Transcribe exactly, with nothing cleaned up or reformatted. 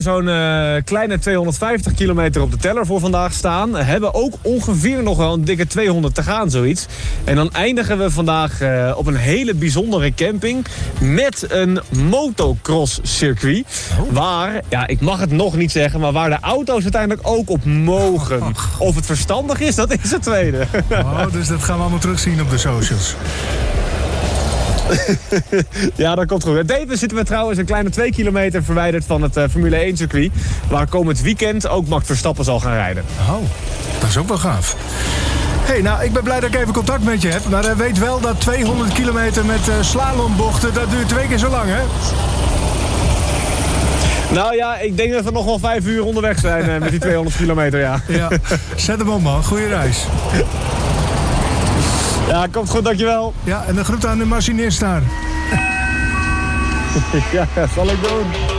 zo'n uh, kleine tweehonderdvijftig kilometer op de teller voor vandaag staan. Hebben ook ongeveer nog wel een dikke tweehonderd te gaan, zoiets. En dan eindigen we vandaag uh, op een hele bijzondere camping met een motocross circuit. Oh. Waar, ja, ik mag het nog niet zeggen, maar waar de auto's uiteindelijk ook op mogen. Oh. Of het verstandig is, dat is het tweede. Oh, dus dat gaan we allemaal terugzien op de socials. Ja, dat komt goed. In Deventer zitten we trouwens een kleine twee kilometer verwijderd van het uh, Formule één circuit. Waar komend weekend ook Max Verstappen zal gaan rijden. Oh, dat is ook wel gaaf. Hé, hey, nou, ik ben blij dat ik even contact met je heb. Maar uh, weet wel dat tweehonderd kilometer met uh, slalombochten, dat duurt twee keer zo lang, hè? Nou ja, ik denk dat we nog wel vijf uur onderweg zijn uh, met die tweehonderd kilometer, ja. Ja, zet hem op, man. Goeie reis. Ja, komt goed, dankjewel. Ja, en de groet aan de machinist daar. Ja, dat zal ik doen.